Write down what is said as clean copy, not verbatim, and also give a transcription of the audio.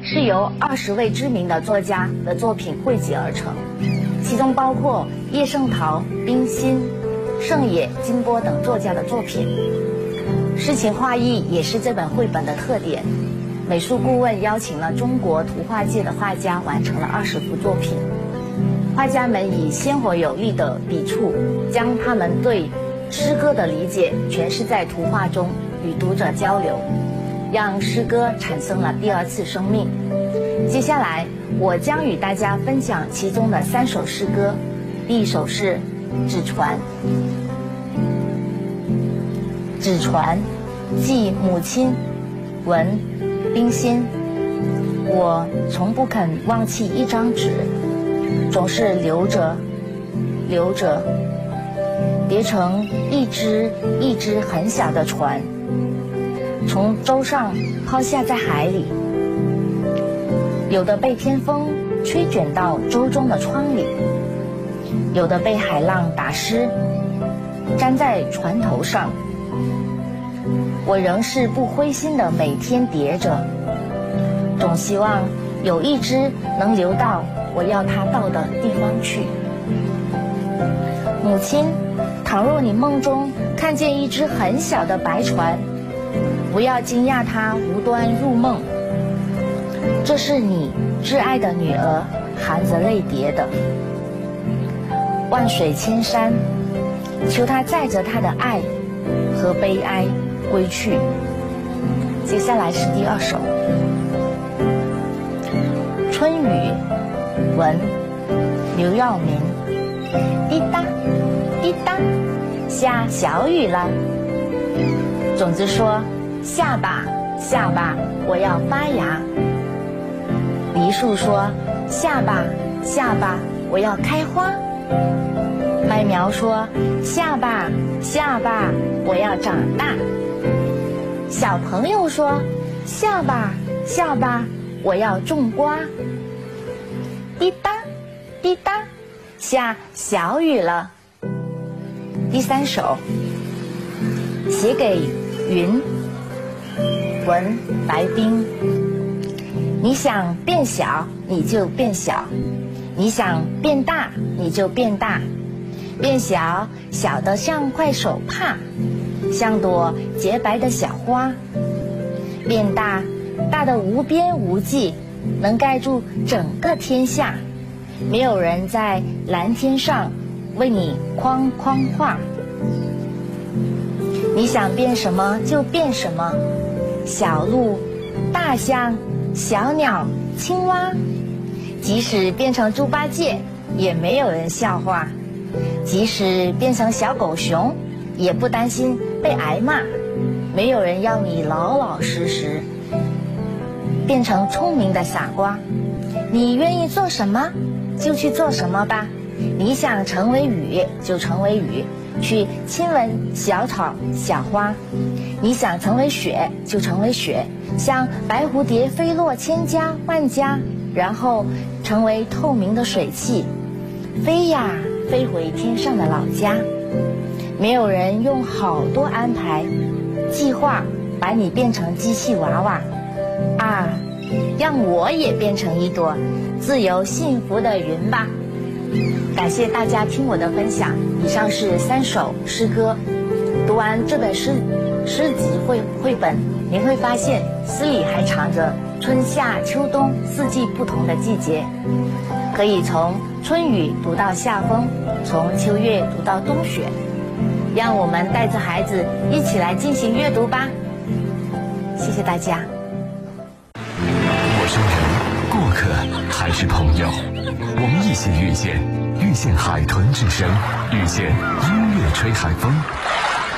是由20位知名的作家的作品汇集而成，其中包括叶圣陶、冰心、盛野、金波等作家的作品。诗情画意也是这本绘本的特点。美术顾问邀请了中国图画界的画家，完成了20幅作品。画家们以鲜活有力的笔触，将他们对诗歌的理解诠释在图画中，与读者交流，让诗歌产生了第二次生命。接下来，我将与大家分享其中的3首诗歌。第一首是《纸船》。纸船，即母亲，文，冰心。我从不肯忘弃一张纸，总是留着，留着，叠成一只一只很小的船，从舟上抛下在海里。有的被天风吹卷到舟中的窗里，有的被海浪打湿，粘在船头上。我仍是不灰心的每天叠着，总希望有一只能流到我要它到的地方去。母亲，倘若你梦中看见一只很小的白船，不要惊讶它无端入梦，这是你挚爱的女儿含着泪叠的。万水千山，求她载着她的爱和悲哀归去。接下来是第2首《春雨》，文，刘耀明。滴答滴答，下小雨了。种子说：下吧下吧，我要发芽。梨树说：下吧下吧，我要开花。麦苗说：下吧下吧，我要长大。小朋友说：下吧下吧，我要种瓜。滴答滴答，下小雨了。第3首写给云，文，白冰。你想变小你就变小，你想变大你就变大，变小小得像块手帕，像朵洁白的小花；变大大得无边无际，能盖住整个天下。没有人在蓝天上为你框框画。你想变什么就变什么，小鹿、大象、小鸟、青蛙，即使变成猪八戒也没有人笑话，即使变成小狗熊也不担心被挨骂。没有人要你老老实实变成聪明的傻瓜。你愿意做什么就去做什么吧，你想成为雨就成为雨，去亲吻小草小花；你想成为雪就成为雪，像白蝴蝶飞落千家万家，然后成为透明的水汽，飞呀飞回天上的老家。没有人用好多安排计划把你变成机器娃娃啊，让我也变成一朵自由幸福的云吧。感谢大家听我的分享，以上是3首诗歌。读完这本诗集绘本，您会发现诗里还藏着春夏秋冬4季不同的季节，可以从春雨读到夏风，从秋月读到冬雪。让我们带着孩子一起来进行阅读吧。谢谢大家。 陌生人、过客还是朋友，我们一起遇见海豚之声，遇见音乐吹海风。